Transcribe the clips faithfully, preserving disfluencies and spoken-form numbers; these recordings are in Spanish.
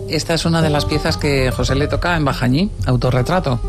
Esta es una de las piezas que José le toca en Bajañí, Autorretrato.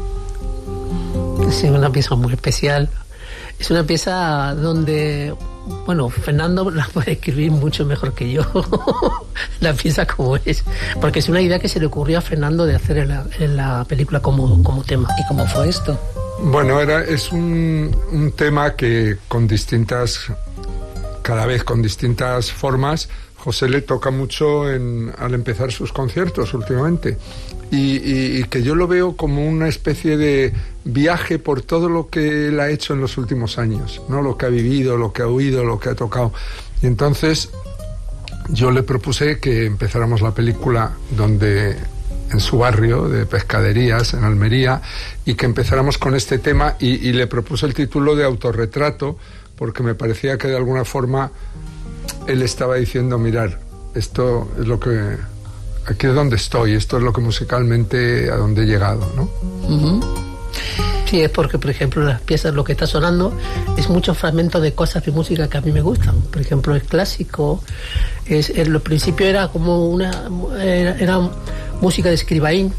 Sí, una pieza muy especial. Es una pieza donde, bueno, Fernando la puede escribir mucho mejor que yo, la pieza como es, porque es una idea que se le ocurrió a Fernando de hacer en la, en la película como, como tema. ¿Y cómo fue esto? Bueno, era, es un, un tema que con distintas, cada vez con distintas formas, José le toca mucho en, al empezar sus conciertos últimamente. Y, y, y que yo lo veo como una especie de viaje por todo lo que él ha hecho en los últimos años, ¿no? Lo que ha vivido, lo que ha oído, lo que ha tocado. Y entonces yo le propuse que empezáramos la película donde, en su barrio de Pescaderías, en Almería, y que empezáramos con este tema, y, y le propuse el título de Autorretrato, porque me parecía que de alguna forma él estaba diciendo, mirar, esto es lo que... aquí es donde estoy, esto es lo que musicalmente a donde he llegado, ¿no? Uh-huh. Sí, es porque, por ejemplo, las piezas, lo que está sonando es muchos fragmentos de cosas de música que a mí me gustan. Por ejemplo, el clásico, es, en lo principio era como una, era, era música de Scriabin,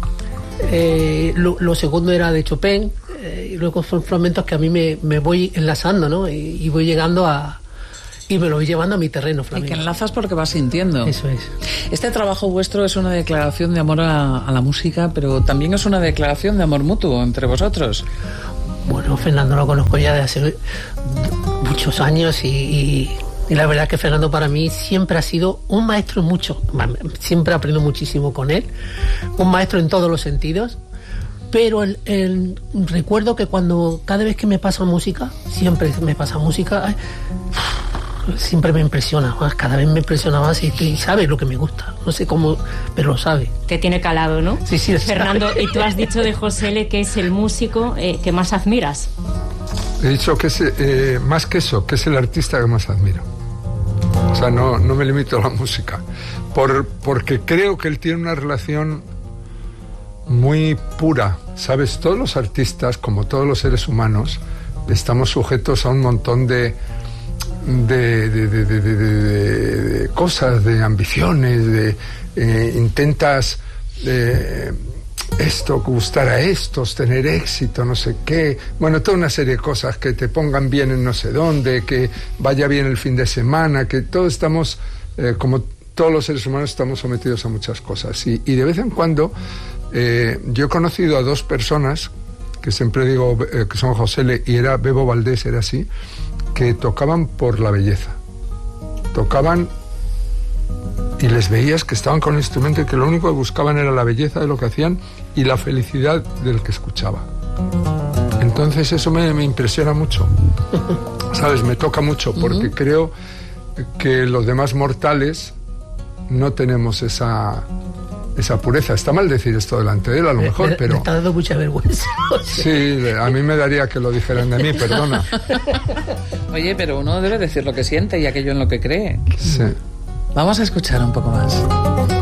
eh, lo, lo segundo era de Chopin, eh, y luego son fragmentos que a mí me, me voy enlazando, ¿no? Y, y voy llegando a... y me lo voy llevando a mi terreno flamenco. Y que enlazas porque vas sintiendo. Eso es. Este trabajo vuestro es una declaración de amor a, a la música, pero también es una declaración de amor mutuo entre vosotros. Bueno, Fernando lo conozco ya de hace muchos años y, y, y la verdad que Fernando para mí siempre ha sido un maestro en mucho. Siempre aprendo muchísimo con él. Un maestro en todos los sentidos. Pero el, el, recuerdo que cuando cada vez que me pasa música, siempre me pasa música... siempre me impresiona más, cada vez me impresiona más y, y sabe lo que me gusta, no sé cómo, pero lo sabe. Te tiene calado, ¿no? Sí, sí. Fernando, y tú has dicho de José L que es el músico eh, que más admiras. He dicho que es, eh, más que eso, que es el artista que más admiro. O sea, no, no me limito a la música, por, porque creo que él tiene una relación muy pura, ¿sabes? Todos los artistas, como todos los seres humanos, estamos sujetos a un montón de De, de, de, de, de, de, de cosas, de ambiciones, de eh, intentas eh, esto, gustar a estos, tener éxito, no sé qué, bueno, toda una serie de cosas, que te pongan bien en no sé dónde, que vaya bien el fin de semana, que todos estamos, eh, como todos los seres humanos, estamos sometidos a muchas cosas. Y, y de vez en cuando eh, yo he conocido a dos personas, que siempre digo eh, que son José L y era Bebo Valdés, era así, que tocaban por la belleza, tocaban y les veías que estaban con el instrumento y que lo único que buscaban era la belleza de lo que hacían y la felicidad del que escuchaba. Entonces eso me, me impresiona mucho, ¿sabes? Me toca mucho porque uh-huh. creo que los demás mortales no tenemos esa... esa pureza. Está mal decir esto delante de él, a lo mejor, me, pero... Me está dando mucha vergüenza. O sea. Sí, a mí me daría que lo dijeran de mí, perdona. Oye, pero uno debe decir lo que siente y aquello en lo que cree. Sí. Vamos a escuchar un poco más.